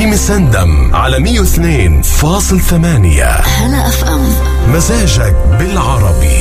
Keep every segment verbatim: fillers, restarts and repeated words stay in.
إبراهيم سندم على مية واثنين فاصل ثمانية هلا أف أم. مزاجك بالعربي.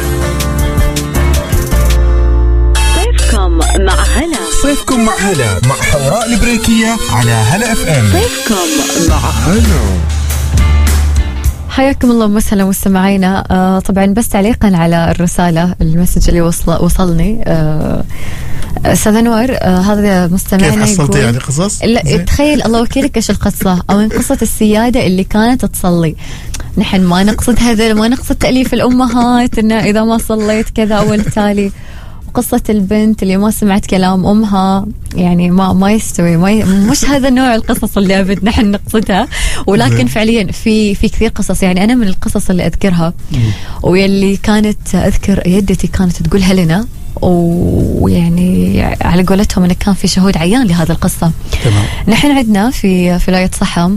صيفكم مع هلا. صيفكم مع هلا مع حوراء البريكية على هلا أف أم. صيفكم مع هلا. حياكم الله وسهلا مستمعينا. آه طبعا بس تعليقا على الرسالة المسج اللي وصل وصلني آه أستاذ أنور، آه هذا مستمعنا كيف حصلتي يعني قصص؟ لا تخيل الله وكيلك إيش القصة، أو من قصة السيادة اللي كانت تصلي. نحن ما نقصد هذا، ما نقصد تأليف الأمهات إنه إذا ما صليت كذا أو التالي. قصة البنت اللي ما سمعت كلام أمها، يعني ما ما يستوي، ما ي... مش هذا النوع القصص اللي أبد نحن نقصدها. ولكن فعليا في في كثير قصص. يعني أنا من القصص اللي أذكرها ويلي كانت أذكر يدتي كانت تقولها لنا، ويعني على قولتهم أنه كان في شهود عيان لهذا القصة. تمام. نحن عندنا في في ولاية صحم،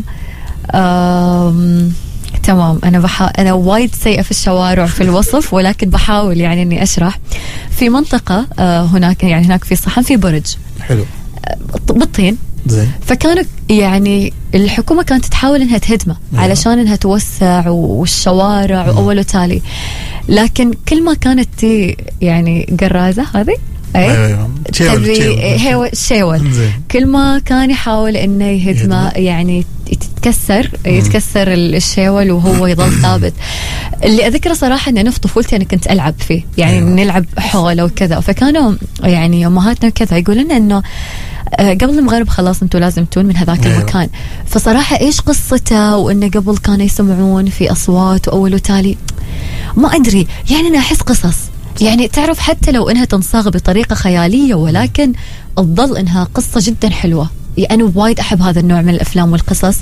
تمام. أنا بحا أنا وايد سيئة في الشوارع في الوصف، ولكن بحاول يعني إني أشرح. في منطقة آه هناك، يعني هناك في صحن في برج حلو آه بالطين زين. فكانوا يعني الحكومة كانت تحاول إنها تهدمه علشان إنها توسع والشوارع وأول وتالي، لكن كل ما كانت تي يعني قرازة هذه ايوه هي شيول، كل ما كان يحاول انه يهدمه يعني يتكسر يتكسر الشيول وهو يظل ثابت. اللي اذكره صراحه ان انا في طفولتي انا كنت العب فيه، يعني أيوة. نلعب حوله وكذا، فكانوا يعني امهاتنا وكذا يقولون لنا انه قبل المغرب خلاص انتم لازم تون من هذاك أيوة. المكان. فصراحه ايش قصته، وانه قبل كانوا يسمعون في اصوات واول وتالي ما ادري، يعني انا احس قصص يعني تعرف حتى لو انها تنصاغ بطريقه خياليه، ولكن تظل انها قصه جدا حلوه. يعني انا وايد احب هذا النوع من الافلام والقصص.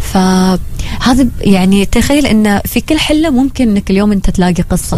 فهذا يعني تخيل ان في كل حله ممكن انك اليوم انت تلاقي قصه.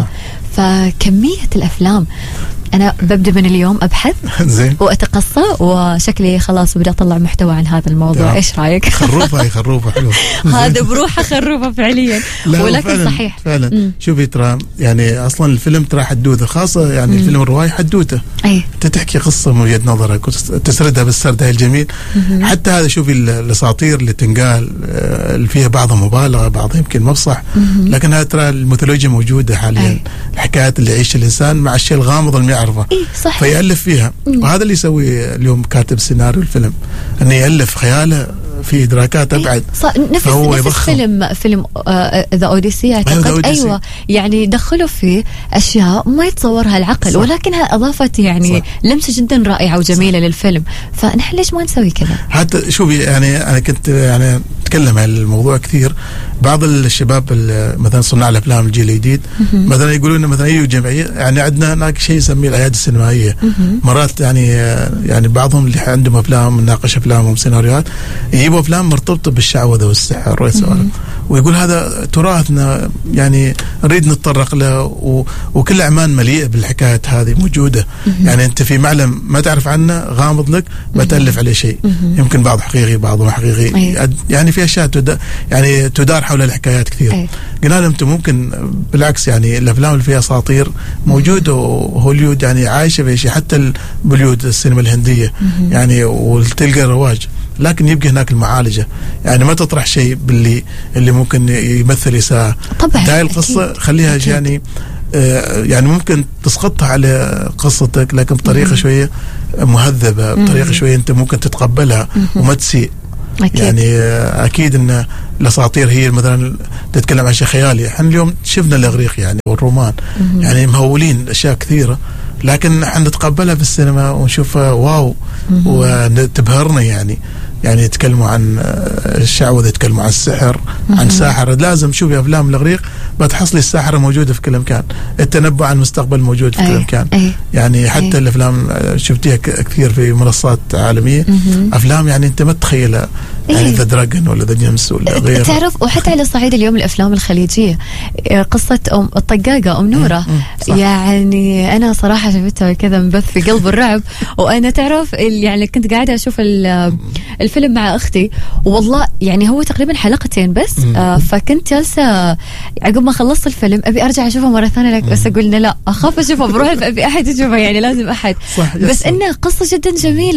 فكميه الافلام، أنا ببدأ من اليوم أبحث زين وأتقصى، وشكلي خلاص بدأ أطلع محتوى عن هذا الموضوع. إيش رأيك؟ خروفة هي خروفة حلوة. هذا بروحه خروفة فعليا، ولكن فعلاً صحيح فعلا. مم. شوفي ترى يعني أصلا الفيلم ترى حدوته خاصة، يعني مم. الفيلم الرواية حدوته. أي. أنت تحكي قصة من وجهة نظرك وتسردها بالسرد هاي الجميل. مم. حتى هذا شوفي الأساطير اللي تنقال اللي فيها بعضها مبالغة، بعضها يمكن مفصح، مم. لكن هذا ترى الميثولوجيا موجودة حاليا. أي. الحكايات اللي يعيش الإنسان مع الشيء الغامض اللي ما يعرفه. إيه صح. فيألف فيها. مم. وهذا اللي يسوي اليوم كاتب سيناريو الفيلم، أنه يألف خياله في إدراكات أبعد. إيه نفس, نفس فيلم فيلم ذا أوديسي أعتقد. أيوة يعني دخلوا فيه أشياء ما يتصورها العقل، صح. ولكنها أضافت يعني صح. لمسة جدا رائعة وجميلة صح. للفيلم. فنحن ليش ما نسوي كذا؟ حتى شوفي يعني أنا كنت يعني أتكلم عن الموضوع كثير. بعض الشباب مثلا صناع الأفلام الجيل الجديد مثلا يقولون مثلا أي جمعية، يعني عندنا هناك شيء يسميه الأعياد السينمائية. مرات يعني يعني بعضهم اللي عندهم أفلام ناقش أفلامهم سيناريوهات يجيبوا أفلام مرتبطة بالشعوذة والسحر والسوالف، ويقول هذا تراثنا يعني نريد نتطرق له، وكل أعمال مليئة بالحكايات هذه موجودة. يعني أنت في معلم ما تعرف عنه غامض لك بتألف عليه شيء، يمكن بعض حقيقي بعضه حقيقي. يعني في أشياء تد... يعني تدار حول الحكايات كثير. قلنا لهم أنتم ممكن بالعكس، يعني الأفلام اللي فيها أساطير موجودة، وهوليود يعني عايشة في شيء، حتى بوليود السينما الهندية يعني وتلقى رواج، لكن يبقى هناك المعالجة. يعني ما تطرح شيء باللي اللي ممكن يمثل إساءة. طبعا هاي القصة خليها أكيد. يعني آه يعني ممكن تسقطها على قصتك، لكن بطريقة شوية مهذبة، بطريقة شوية أنت ممكن تتقبلها وما تسيء. أكيد. يعني آه أكيد أن الأساطير هي مثلا تتكلم عن شيء خيالي. احنا اليوم شفنا الإغريق يعني والرومان، يعني مهولين أشياء كثيرة، لكن احنا نتقبلها في السينما ونشوفها واو وتبهرنا. يعني يعني يتكلموا عن الشعوذة، يتكلموا عن السحر، عن ساحرة. لازم شوفي أفلام الإغريق بتحصلي الساحرة موجودة في كل مكان، التنبؤ عن المستقبل موجود في أي. كل مكان. أي. يعني حتى أي. الأفلام شفتيها كثير في منصات عالمية، مم. أفلام يعني أنت ما تتخيلها، يعني ذا دراجون ولا ذا جيمس ولا غيره. تعرف وحتى على صعيد اليوم الأفلام الخليجية، قصة أم الطقاقة أم نورة، يعني أنا صراحة شفتها كذا مبث في قلب الرعب. وأنا تعرف يعني كنت قاعدة أشوف الفيلم مع أختي، والله يعني هو تقريبا حلقتين بس. آه فكنت جالسة عقب ما خلصت الفيلم أبي أرجع أشوفه مرة ثانية، لك بس قلنا لا أخاف أشوفه بروح أبي أحد يشوفه، يعني لازم أحد. بس إنه قصة جدا جميلة.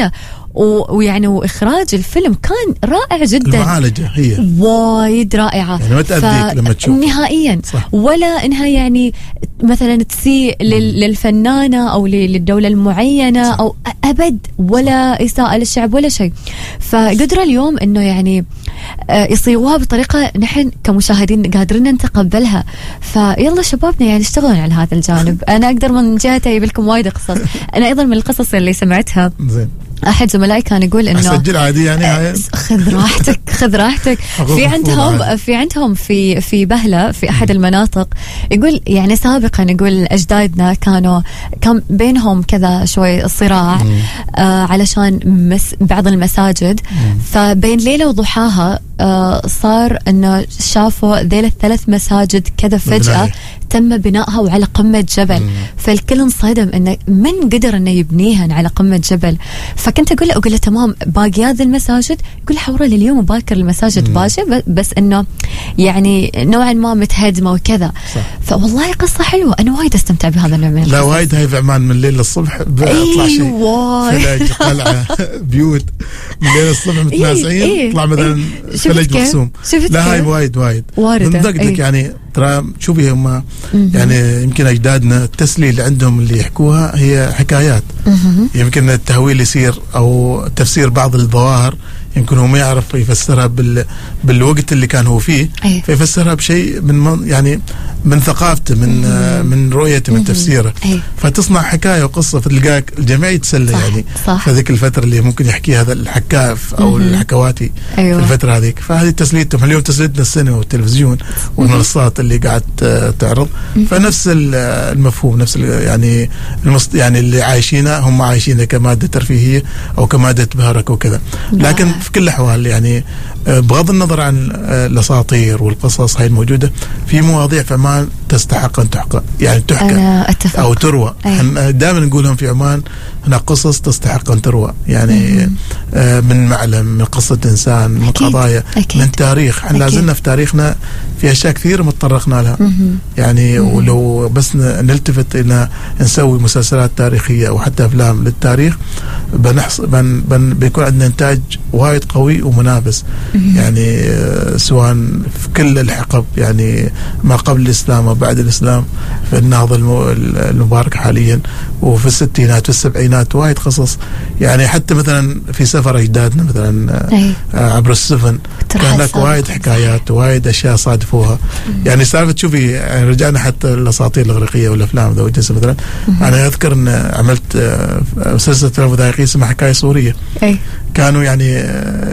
ويعني وإخراج الفيلم كان رائع جدا. المعالجة هي وايد رائعة يعني ما تأذيك لما تشوف نهائيا صح. ولا إنها يعني مثلا تسيء للفنانة أو للدولة المعينة صح. أو أبد ولا إساءة للشعب ولا شيء. فقدر اليوم إنه يعني يصيغوها بطريقة نحن كمشاهدين قادرين نتقبلها. فيلا شبابنا يعني اشتغلون على هذا الجانب. أنا أقدر من جهتي لكم وايد قصص. أنا أيضا من القصص اللي سمعتها زين أحد زملائي كان يقول إنه أسجل عادي يعني خذ راحتك خذ راحتك في عندهم في عندهم في في بهلة في أحد المناطق يقول يعني سابقا يقول أجدادنا كانوا كان بينهم كذا شوي صراع آه علشان مس بعض المساجد مم. فبين ليلة وضحاها آه صار إنه شافوا ذيل الثلاث مساجد كذا فجأة تم بنائها وعلى قمة جبل. مم. فالكل انصدم إنه من قدر إنه يبنيها على قمة جبل. فكنت أقول له أقول له تمام باقيات المساجد يقول حورة لليوم باكر المساجد باجة بس إنه يعني نوعا ما متهدمة وكذا. صح. فوالله قصة حلوة أنا وايد أستمتع بهذا النوع من القصص. لا وايد هاي في عمان من الليل للصبح بيطلع شيء فلج قلعة بيوت من الليل الصبح متنازعين إيه يطلع مثلا فلج مقسوم. لا هاي وايد وايد واردة إيه؟ يعني ترى شوفي هم يعني يمكن أجدادنا التسلية اللي عندهم اللي يحكوها هي حكايات. مم. يمكن التهويل يصير أو تفسير بعض الظواهر يمكن هو ما يعرف يفسرها بال بالوقت اللي كان هو فيه. أيه. فيفسرها بشيء من من يعني من ثقافته من مم. من رؤيته من تفسيره. أيه. فتصنع حكاية وقصة فتلقاك الجميع يتسلى يعني في هذيك الفترة اللي ممكن يحكي هذا الحكاف أو مم. الحكواتي. أيوة. في الفترة هذيك فهذه تسليتهم. اليوم تسليتنا السينما والتلفزيون والمنصات اللي قاعد تعرض. مم. فنفس المفهوم نفس يعني يعني اللي عايشينه هم عايشينه كمادة ترفيهية أو كمادة بهرك وكذا. لكن في كل الأحوال يعني بغض النظر عن الأساطير والقصص هاي الموجودة في مواضيع في عمان تستحق أن تحكى يعني تحكى أو تروى. دائما نقولهم في عمان هناك قصص تستحق أن تروى يعني مم. من معلم من قصة إنسان من أكيد. قضايا أكيد. من تاريخ احنا لازلنا في تاريخنا في أشياء كثير متطرقنا لها. مم. يعني مم. ولو بس نلتفت إلى نسوي مسلسلات تاريخية أو حتى أفلام للتاريخ بنحص بن بن بيكون عندنا إنتاج وايد قوي ومنافس. مم. يعني سواء في كل الحقب يعني ما قبل الإسلام وبعد الإسلام في النهضة المبارك حاليا وفي الستينات والسبعينات وايد قصص يعني حتى مثلا في سفر أجدادنا مثلا أي. عبر السفن كان لك وايد حكايات وايد أشياء صادفوها. مم. يعني سالفة تشوفي يعني رجعنا حتى الأساطير الإغريقية والأفلام ذا وجلسة مثلا. مم. أنا أذكر أن عملت مسلسل فيلم وثائقي اسمه حكاية سورية. أي. كانوا يعني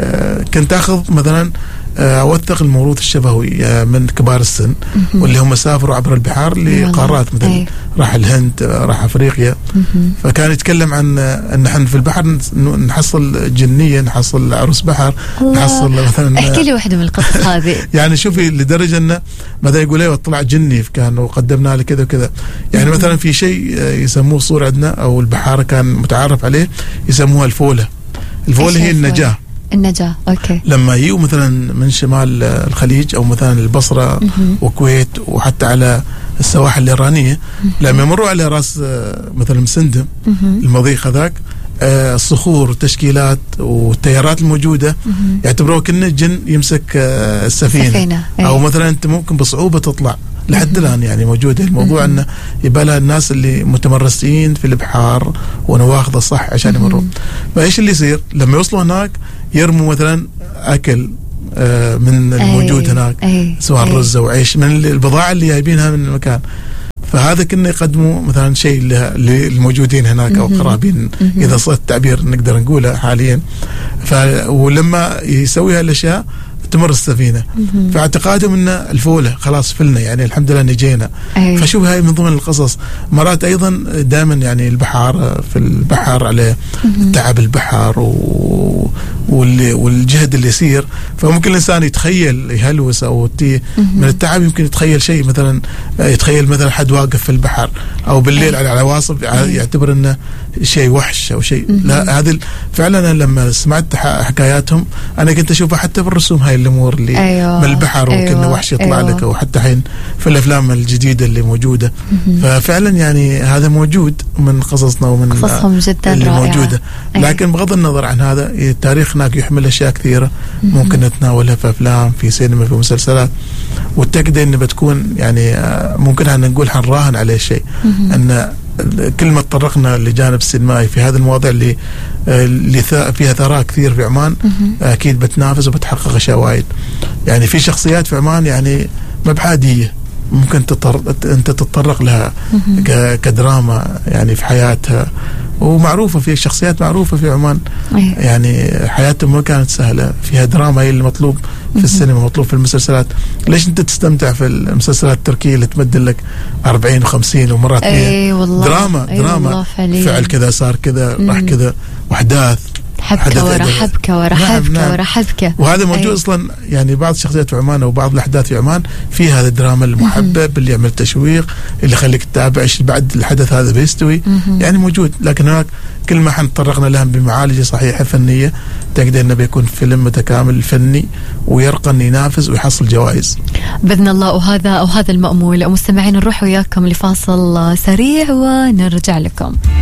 كنت أخذ مثلا أوثق الموروث الشفوي من كبار السن مم. واللي هم سافروا عبر البحار لقارات مثلا أي. راح الهند راح أفريقيا. مم. فكان يتكلم عن أن نحن في البحر نحصل جنية نحصل عروس بحر الله. نحصل مثلا احكي لي واحدة من القصص هذه. يعني شوفي لدرجة أنه ماذا يقول ايه طلع جني كان وقدمنا له كذا وكذا. يعني مم. مثلا في شيء يسموه صور عندنا أو البحارة كان متعارف عليه يسموها الفولة. الفولة هي النجاة النجاة. أوكي. لما يجوا مثلا من شمال الخليج أو مثلا البصرة وكويت وحتى على السواحل الإيرانية لما يمروا على رأس مثلا مسندم المضيق هذاك الصخور والتشكيلات والتيارات الموجودة يعتبروه كأنه جن يمسك السفينة, السفينة. أو مثلا أنت ممكن بصعوبة تطلع لحد الآن يعني موجودة الموضوع أنه يبقى لها الناس اللي متمرسين في البحار ونواخذ صح عشان يمروا. فإيش اللي يصير لما يوصلوا هناك يرموا مثلا أكل آه من الموجود أي هناك أي سواء أي رز أو عيش من البضاعة اللي جايبينها من المكان. فهذا كنا يقدموا مثلا شيء للموجودين هناك أو قرابين إذا صارت التعبير نقدر نقوله حاليا. ولما يسوي هالأشياء تمر السفينة. فاعتقادهم ان الفولة خلاص فلنا يعني الحمد لله نجينا. فشوف هاي من ضمن القصص. مرات ايضا دائما يعني البحار في البحر على تعب البحر و والجهد اللي يصير فممكن الإنسان يتخيل يهلوس أو تي من التعب، يمكن يتخيل شيء مثلا، يتخيل مثلا حد واقف في البحر أو بالليل على العواصف يعتبر إنه شيء وحش أو شيء. لا، هذه فعلا لما سمعت حكاياتهم أنا كنت أشوفها حتى بالرسوم، هاي الأمور اللي أيوة. من البحر وكأنه أيوة. وحش يطلع أيوة. لك، أو حتى حين في الأفلام الجديدة اللي موجودة. ففعلا يعني هذا موجود من قصصنا ومن قصصهم جدا اللي رائعة. موجودة. لكن بغض النظر عن هذا، التاريخ هناك يحمل أشياء كثيرة ممكن نتناولها في أفلام، في سينما، في مسلسلات، والتأكد إن بتكون يعني ممكن نقول حنراهن عليه شيء، أن كل ما تطرقنا لجانب السينمائي في هذه المواضيع اللي اللي فيها ثراء كثير في عمان، أكيد بتنافس وبتحقق أشياء وايد. يعني في شخصيات في عمان يعني ما بعادية، ممكن تطر... أنت تتطرق لها ك... كدراما يعني في حياتها، ومعروفة في شخصيات معروفة في عمان يعني حياتهم ما كانت سهلة، فيها دراما هي اللي مطلوب في السينما، مطلوب في المسلسلات. ليش أنت تستمتع في المسلسلات التركية اللي تمدن لك أربعين وخمسين ومرات أي والله دراما أي دراما والله فعل كذا صار كذا راح كذا وأحداث حبكة ورا حبكة ورا حبكة ورا حبكة، وهذا موجود أي. أصلا يعني بعض الشخصيات في عمان أو بعض الأحداث في عمان في هذا الدراما المحبب اللي يعمل تشويق، اللي يخليك تتابع ايش بعد الحدث هذا بيستوي، يعني موجود. لكن هناك كل ما حنطرقنا لهم بمعالجة صحيحة فنية، تقدر انه بيكون فيلم متكامل فني ويرقى انه ينافس ويحصل جوائز باذن الله. وهذا وهذا المأمول. مستمعين نروح وياكم لفاصل سريع ونرجع لكم.